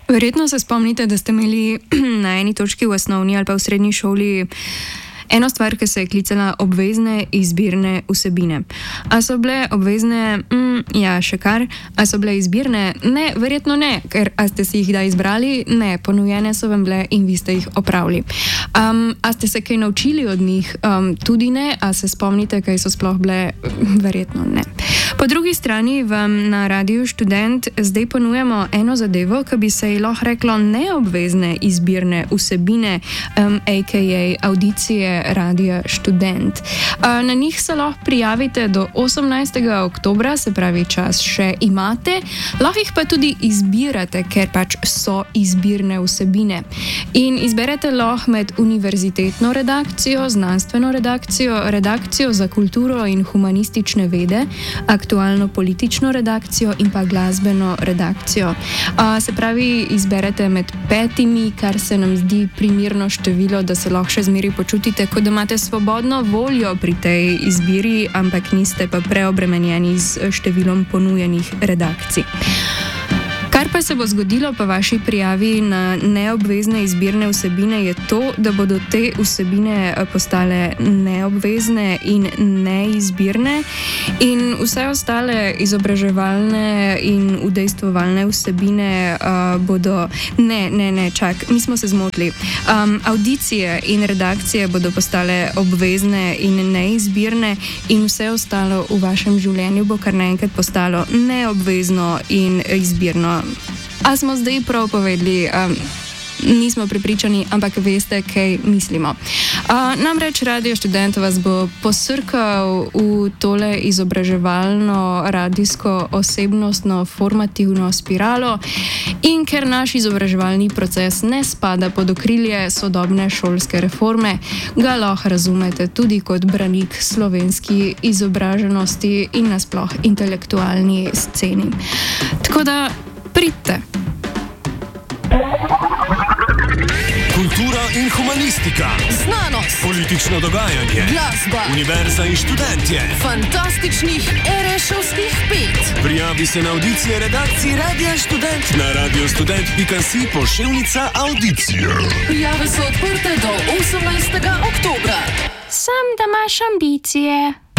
Verjetno se spomnite, da ste imeli na eni točki v osnovni ali pa v srednji šoli eno stvar, ki se je klicala obvezne izbirne vsebine. A so bile obvezne? Ja, še kar. A so bile izbirne? Ne, verjetno ne, ker a ste si jih kdaj izbrali? Ne, ponujene so vam bile in vi ste jih opravili. A ste se kaj naučili od njih? Tudi ne. A se spomnite, kaj so sploh bile? Verjetno ne. Po drugi strani vam na Radiu Študent zdaj ponujamo eno zadevo, ki bi se ji lahko reklo neobvezne izbirne vsebine, a.k.a. audicije Radia Študent. Na njih se lahko prijavite do 18. oktobra, se pravi čas še imate, lahko jih pa tudi izbirate, ker pač so izbirne vsebine. In izberete lahko med univerzitetno redakcijo, znanstveno redakcijo, redakcijo za kulturo in humanistične vede, aktualno politično redakcijo in pa glasbeno redakcijo. Se pravi, izberete med 5, kar se nam zdi primirno število, da se lahko še zmeraj počutite, kot da imate svobodno voljo pri tej izbiri, ampak niste pa preobremenjeni z številom ponujenih redakcij. Kar pa se bo zgodilo po vaši prijavi na neobvezne izbirne vsebine je to, da bodo te vsebine postale neobvezne in neizbirne in vse ostale izobraževalne in udejstvovalne vsebine bodo... mi smo se zmotili. Audicije in redakcije bodo postale obvezne in neizbirne in vse ostalo v vašem življenju bo kar naenkrat postalo neobvezno in izbirno. A smo zdaj prav povedali, nismo prepričani, ampak veste, kaj mislimo. Namreč Radio Študent vas bo posrkal v tole izobraževalno, radijsko, osebnostno, formativno spiralo in ker naš izobraževalni proces ne spada pod okrilje sodobne šolske reforme, ga lahko razumete tudi kot branik slovenski izobraženosti in nasploh intelektualni sceni. Tako da pridite. Kultura in humanistika, znanost, politično dogajanje, glasba, univerza in študentje, fantastičnih erešovskih pet. Prijavi se na audicije redakciji Radia Študent na radiostudent.si / audicije. Prijave so odprte do 18. oktobra. Sam, da imaš ambicije.